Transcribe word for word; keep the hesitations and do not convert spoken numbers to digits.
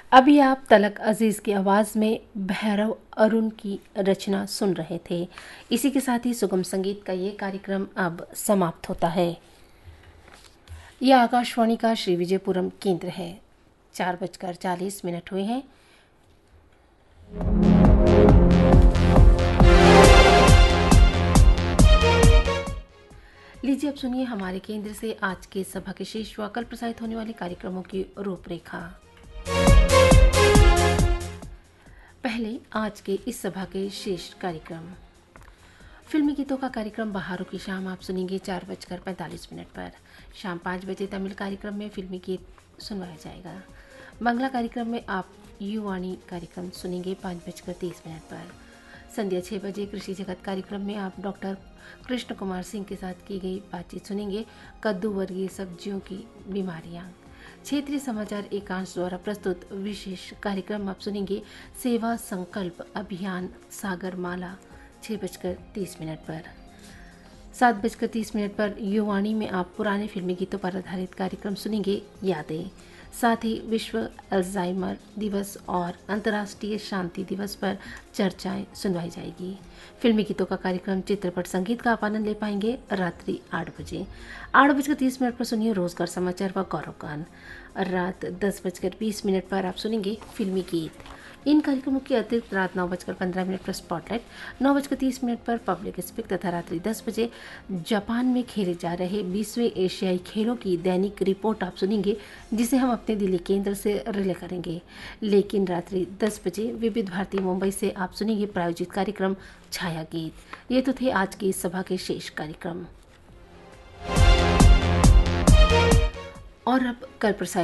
अभी आप तलक अजीज़ की आवाज़ में भैरव अरुण की रचना सुन रहे थे। इसी के साथ ही सुगम संगीत का ये कार्यक्रम अब समाप्त होता है। यह आकाशवाणी का श्री विजयपुरम केंद्र है। चार बजकर चालीस मिनट हुए हैं। लीजिए अब सुनिए हमारे केंद्र से आज के सभा के शेष व कल प्रसारित होने वाले कार्यक्रमों की रूपरेखा। पहले आज के इस सभा के शेष कार्यक्रम। फिल्मी गीतों का कार्यक्रम बहारों की शाम आप सुनेंगे चार बजकर पैंतालीस मिनट पर। शाम पाँच बजे तमिल कार्यक्रम में फिल्मी गीत सुनवाया जाएगा। मंगला कार्यक्रम में आप युवाणी कार्यक्रम सुनेंगे पाँच बजकर तीस मिनट पर। संध्या छः बजे कृषि जगत कार्यक्रम में आप डॉक्टर कृष्ण कुमार सिंह के साथ की गई बातचीत सुनेंगे। कद्दू वर्गीय सब्जियों की बीमारियां। क्षेत्रीय समाचार एकांश द्वारा प्रस्तुत विशेष कार्यक्रम आप सुनेंगे सेवा संकल्प अभियान सागरमाला छः बजकर तीस मिनट पर। सात बजकर तीस मिनट पर युवाणी में आप पुराने फिल्मी गीतों पर आधारित कार्यक्रम सुनेंगे यादें। साथ ही विश्व अल्जाइमर दिवस और अंतर्राष्ट्रीय शांति दिवस पर चर्चाएं सुनवाई जाएगी। फिल्मी गीतों का कार्यक्रम चित्रपट संगीत का आप आनंद ले पाएंगे रात्रि आठ बजे। आठ बजकर तीस मिनट पर सुनिए रोजगार समाचार व गौरवगान। रात दस बजकर बीस मिनट पर आप सुनेंगे फिल्मी गीत। इन कार्यक्रमों के अतिरिक्त रात नौ बजकर पंद्रह मिनट पर स्पॉटलाइट, नौ बजकर तीस मिनट पर पब्लिक स्पीक तथा रात्रि दस बजे जापान में खेले जा रहे बीसवें एशियाई खेलों की दैनिक रिपोर्ट आप सुनेंगे, जिसे हम अपने दिल्ली केंद्र से रिले करेंगे। लेकिन रात्रि दस बजे विविध भारती मुंबई से आप सुनेंगे प्रायोजित कार्यक्रम छाया गीत। ये तो थे आज की इस सभा के शेष कार्यक्रम। और अब कल प्रसारित